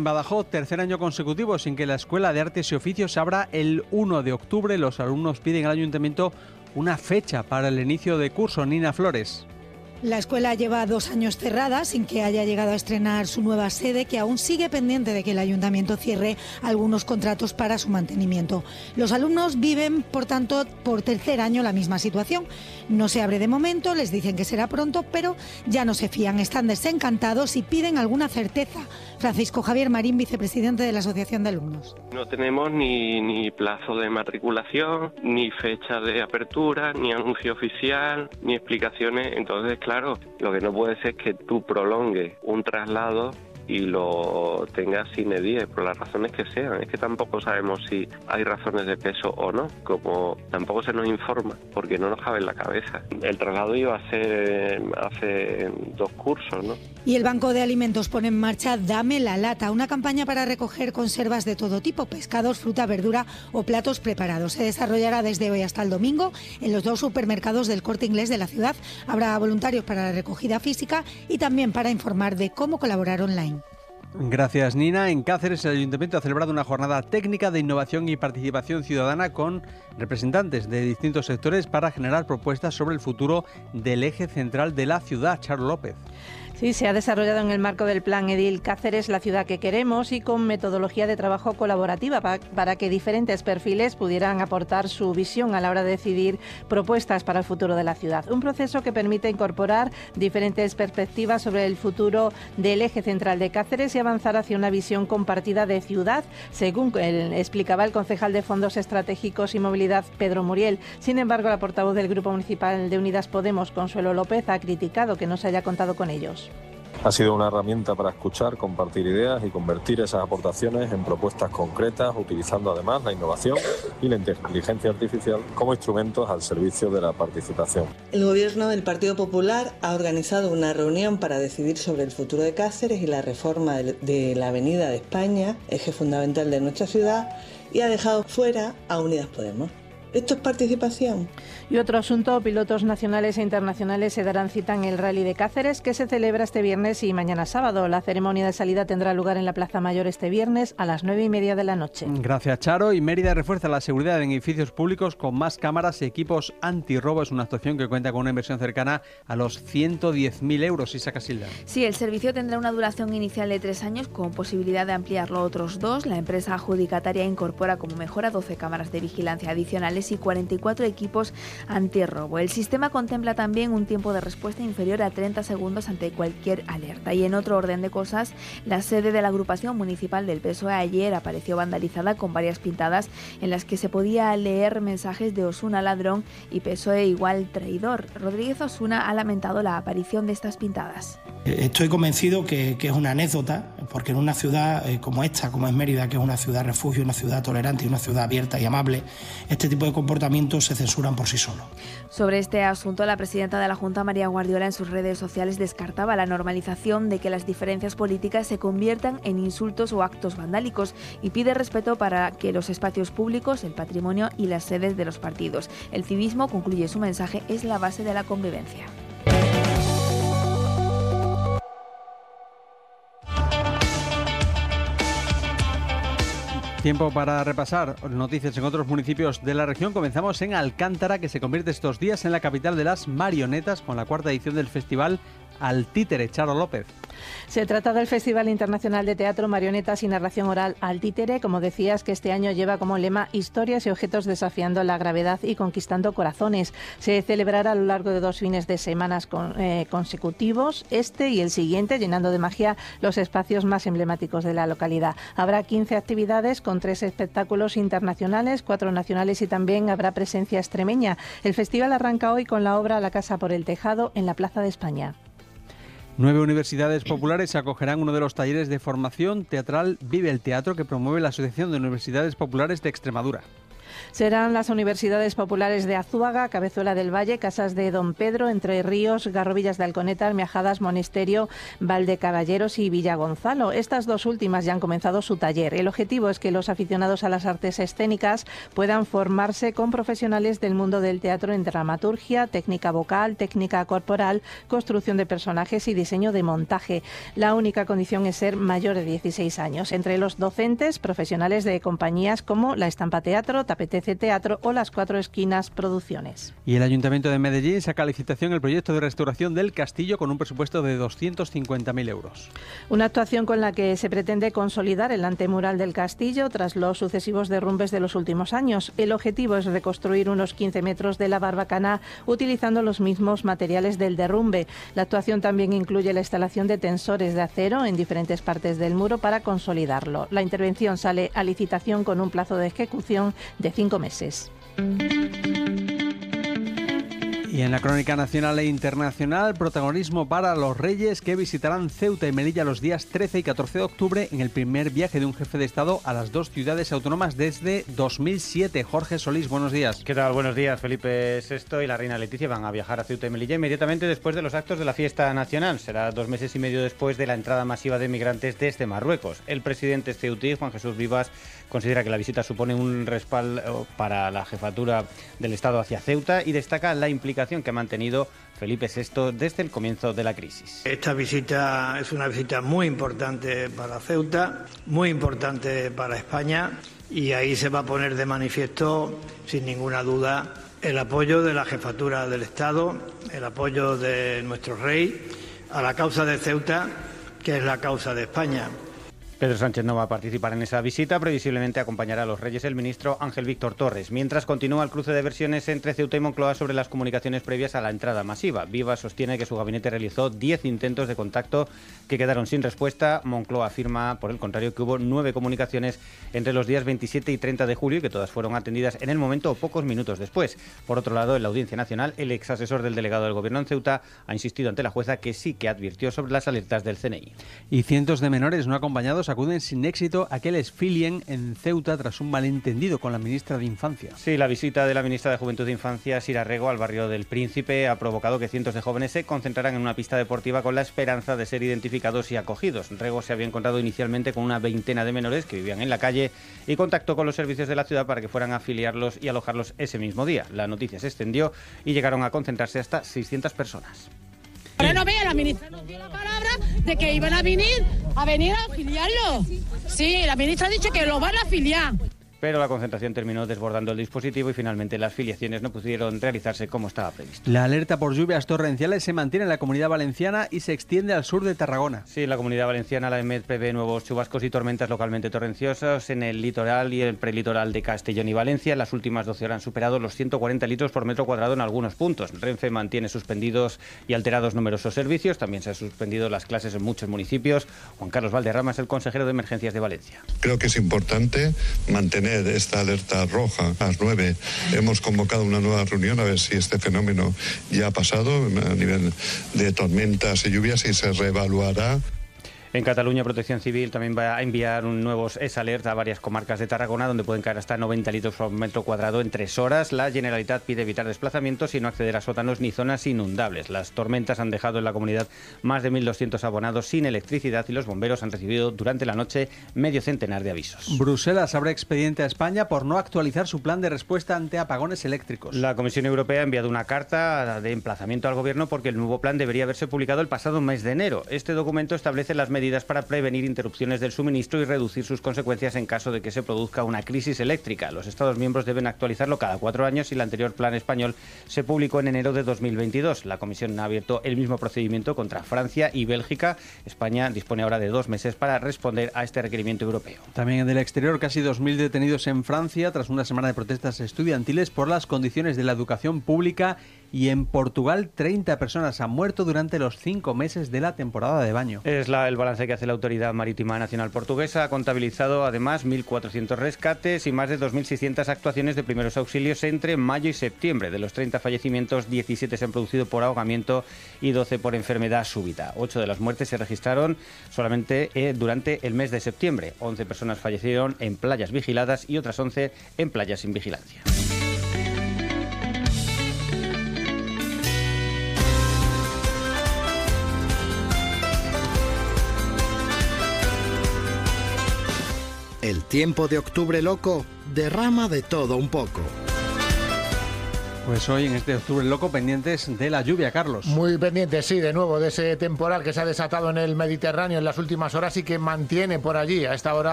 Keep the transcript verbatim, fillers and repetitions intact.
en Badajoz, tercer año consecutivo sin que la Escuela de Artes y Oficios se abra el uno de octubre. Los alumnos piden al ayuntamiento una fecha para el inicio de curso. Nina Flores. La escuela lleva dos años cerrada sin que haya llegado a estrenar su nueva sede, que aún sigue pendiente de que el ayuntamiento cierre algunos contratos para su mantenimiento. Los alumnos viven, por tanto, por tercer año la misma situación. No se abre de momento, les dicen que será pronto, pero ya no se fían, están desencantados y piden alguna certeza. Francisco Javier Marín, vicepresidente de la Asociación de Alumnos. No tenemos ni, ni plazo de matriculación, ni fecha de apertura, ni anuncio oficial, ni explicaciones. Entonces, claro, lo que no puede ser es que tú prolongues un traslado y lo tengas sine die, por las razones que sean. Es que tampoco sabemos si hay razones de peso o no, como tampoco se nos informa, porque no nos cabe en la cabeza. El traslado iba a ser hace dos cursos, ¿no? Y el Banco de Alimentos pone en marcha Dame la Lata, una campaña para recoger conservas de todo tipo, pescados, fruta, verdura o platos preparados. Se desarrollará desde hoy hasta el domingo en los dos supermercados del Corte Inglés de la ciudad. Habrá voluntarios para la recogida física y también para informar de cómo colaborar online. Gracias, Nina. En Cáceres, el Ayuntamiento ha celebrado una jornada técnica de innovación y participación ciudadana con representantes de distintos sectores para generar propuestas sobre el futuro del eje central de la ciudad. Charo López. Sí, se ha desarrollado en el marco del Plan Edil Cáceres, la ciudad que queremos, y con metodología de trabajo colaborativa para, para que diferentes perfiles pudieran aportar su visión a la hora de decidir propuestas para el futuro de la ciudad. Un proceso que permite incorporar diferentes perspectivas sobre el futuro del eje central de Cáceres y avanzar hacia una visión compartida de ciudad, según el, explicaba el concejal de Fondos Estratégicos y Movilidad, Pedro Muriel. Sin embargo, la portavoz del Grupo Municipal de Unidas Podemos, Consuelo López, ha criticado que no se haya contado con ellos. Ha sido una herramienta para escuchar, compartir ideas y convertir esas aportaciones en propuestas concretas, utilizando además la innovación y la inteligencia artificial como instrumentos al servicio de la participación. El Gobierno del Partido Popular ha organizado una reunión para decidir sobre el futuro de Cáceres y la reforma de la Avenida de España, eje fundamental de nuestra ciudad, y ha dejado fuera a Unidas Podemos. ¿Esto es participación? Y otro asunto, pilotos nacionales e internacionales se darán cita en el Rally de Cáceres, que se celebra este viernes y mañana sábado. La ceremonia de salida tendrá lugar en la Plaza Mayor este viernes a las nueve y media de la noche. Gracias, Charo. Y Mérida refuerza la seguridad en edificios públicos con más cámaras y equipos antirrobo. Es una actuación que cuenta con una inversión cercana a los ciento diez mil euros. Isa Casilda. Sí, el servicio tendrá una duración inicial de tres años con posibilidad de ampliarlo a otros dos. La empresa adjudicataria incorpora como mejora doce cámaras de vigilancia adicionales y cuarenta y cuatro equipos antirrobo. El sistema contempla también un tiempo de respuesta inferior a treinta segundos ante cualquier alerta. Y en otro orden de cosas, la sede de la agrupación municipal del P S O E ayer apareció vandalizada con varias pintadas en las que se podía leer mensajes de Osuna ladrón y P S O E igual traidor. Rodríguez Osuna ha lamentado la aparición de estas pintadas. Estoy convencido que, que es una anécdota, porque en una ciudad eh, como esta, como es Mérida, que es una ciudad refugio, una ciudad tolerante y una ciudad abierta y amable, este tipo de comportamientos se censuran por sí solos. Sobre este asunto, la presidenta de la Junta, María Guardiola, en sus redes sociales descartaba la normalización de que las diferencias políticas se conviertan en insultos o actos vandálicos y pide respeto para que los espacios públicos, el patrimonio y las sedes de los partidos. El civismo, concluye su mensaje, es la base de la convivencia. Tiempo para repasar noticias en otros municipios de la región. Comenzamos en Alcántara, que se convierte estos días en la capital de las marionetas con la cuarta edición del festival Al Títere. Charo López. Se trata del Festival Internacional de Teatro, Marionetas y Narración Oral Al Títere, como decías, que este año lleva como lema historias y objetos desafiando la gravedad y conquistando corazones. Se celebrará a lo largo de dos fines de semanas con, eh, consecutivos, este y el siguiente, llenando de magia los espacios más emblemáticos de la localidad. Habrá quince actividades con tres espectáculos internacionales, cuatro nacionales y también habrá presencia extremeña. El festival arranca hoy con la obra La Casa por el Tejado en la Plaza de España. Nueve universidades populares acogerán uno de los talleres de formación teatral Vive el Teatro que promueve la Asociación de Universidades Populares de Extremadura. Serán las universidades populares de Azúaga, Cabezuela del Valle, Casas de Don Pedro, Entre Ríos, Garrovillas de Alconeta, Almeajadas, Monesterio, Valdecaballeros y Villagonzalo. Estas dos últimas ya han comenzado su taller. El objetivo es que los aficionados a las artes escénicas puedan formarse con profesionales del mundo del teatro en dramaturgia, técnica vocal, técnica corporal, construcción de personajes y diseño de montaje. La única condición es ser mayor de dieciséis años. Entre los docentes, profesionales de compañías como La Estampa Teatro, Tapetece Teatro o Las Cuatro Esquinas Producciones. Y el Ayuntamiento de Medellín saca a licitación el proyecto de restauración del castillo con un presupuesto de doscientos cincuenta mil euros. Una actuación con la que se pretende consolidar el antemural del castillo tras los sucesivos derrumbes de los últimos años. El objetivo es reconstruir unos quince metros de la barbacana utilizando los mismos materiales del derrumbe. La actuación también incluye la instalación de tensores de acero en diferentes partes del muro para consolidarlo. La intervención sale a licitación con un plazo de ejecución de cinco meses. Y en la crónica nacional e internacional, protagonismo para los reyes que visitarán Ceuta y Melilla los días trece y catorce de octubre en el primer viaje de un jefe de Estado a las dos ciudades autónomas desde dos mil siete. Jorge Solís, buenos días. ¿Qué tal? Buenos días. Felipe sexto y la reina Leticia van a viajar a Ceuta y Melilla inmediatamente después de los actos de la fiesta nacional. Será dos meses y medio después de la entrada masiva de migrantes desde Marruecos. El presidente ceutí, Juan Jesús Vivas, considera que la visita supone un respaldo para la jefatura del Estado hacia Ceuta y destaca la implicación que ha mantenido Felipe sexto desde el comienzo de la crisis. Esta visita es una visita muy importante para Ceuta, muy importante para España, y ahí se va a poner de manifiesto, sin ninguna duda, el apoyo de la jefatura del Estado, el apoyo de nuestro rey a la causa de Ceuta, que es la causa de España. Pedro Sánchez no va a participar en esa visita. Previsiblemente acompañará a los reyes el ministro Ángel Víctor Torres. Mientras continúa el cruce de versiones entre Ceuta y Moncloa sobre las comunicaciones previas a la entrada masiva. Vivas sostiene que su gabinete realizó diez intentos de contacto que quedaron sin respuesta. Moncloa afirma, por el contrario, que hubo nueve comunicaciones entre los días veintisiete y treinta de julio y que todas fueron atendidas en el momento o pocos minutos después. Por otro lado, en la Audiencia Nacional, el ex asesor del delegado del Gobierno en Ceuta ha insistido ante la jueza que sí que advirtió sobre las alertas del C N I. Y cientos de menores no acompañados acuden sin éxito a que les filien en Ceuta tras un malentendido con la ministra de Infancia. Sí, la visita de la ministra de Juventud e Infancia, Sira Rego, al barrio del Príncipe ha provocado que cientos de jóvenes se concentraran en una pista deportiva con la esperanza de ser identificados y acogidos. Rego se había encontrado inicialmente con una veintena de menores que vivían en la calle y contactó con los servicios de la ciudad para que fueran a afiliarlos y alojarlos ese mismo día. La noticia se extendió y llegaron a concentrarse hasta seiscientas personas. Ahora no vea, la ministra nos dio la palabra de que iban a venir a venir a afiliarlo. Sí, la ministra ha dicho que lo van a afiliar. Pero la concentración terminó desbordando el dispositivo y finalmente las filiaciones no pudieron realizarse como estaba previsto. La alerta por lluvias torrenciales se mantiene en la Comunidad Valenciana y se extiende al sur de Tarragona. Sí, en la Comunidad Valenciana la E M E D prevé nuevos chubascos y tormentas localmente torrenciosas en el litoral y el prelitoral de Castellón y Valencia. En las últimas doce horas han superado los ciento cuarenta litros por metro cuadrado en algunos puntos. Renfe mantiene suspendidos y alterados numerosos servicios. También se han suspendido las clases en muchos municipios. Juan Carlos Valderrama es el consejero de Emergencias de Valencia. Creo que es importante mantener esta alerta roja. A las nueve hemos convocado una nueva reunión a ver si este fenómeno ya ha pasado a nivel de tormentas y lluvias y se reevaluará. En Cataluña, Protección Civil también va a enviar un nuevo S-Alert a varias comarcas de Tarragona, donde pueden caer hasta noventa litros por metro cuadrado en tres horas. La Generalitat pide evitar desplazamientos y no acceder a sótanos ni zonas inundables. Las tormentas han dejado en la comunidad más de mil doscientos abonados sin electricidad y los bomberos han recibido durante la noche medio centenar de avisos. Bruselas abre expediente a España por no actualizar su plan de respuesta ante apagones eléctricos. La Comisión Europea ha enviado una carta de emplazamiento al Gobierno porque el nuevo plan debería haberse publicado el pasado mes de enero. Este documento establece las medidas para prevenir interrupciones del suministro y reducir sus consecuencias en caso de que se produzca una crisis eléctrica. Los Estados miembros deben actualizarlo cada cuatro años y el anterior plan español se publicó en enero de dos mil veintidós. La Comisión ha abierto el mismo procedimiento contra Francia y Bélgica. España dispone ahora de dos meses para responder a este requerimiento europeo. También en el exterior, casi dos mil detenidos en Francia tras una semana de protestas estudiantiles por las condiciones de la educación pública Y en Portugal, treinta personas han muerto durante los cinco meses de la temporada de baño. Es la, el balance que hace la Autoridad Marítima Nacional Portuguesa. Ha contabilizado además mil cuatrocientos rescates y más de dos mil seiscientas actuaciones de primeros auxilios entre mayo y septiembre. De los treinta fallecimientos, diecisiete se han producido por ahogamiento y doce por enfermedad súbita. ocho de las muertes se registraron solamente eh, durante el mes de septiembre. once personas fallecieron en playas vigiladas y otras once en playas sin vigilancia. El tiempo de octubre loco derrama de todo un poco. Pues hoy en este octubre loco pendientes de la lluvia, Carlos. Muy pendientes, sí, de nuevo de ese temporal que se ha desatado en el Mediterráneo en las últimas horas y que mantiene por allí a esta hora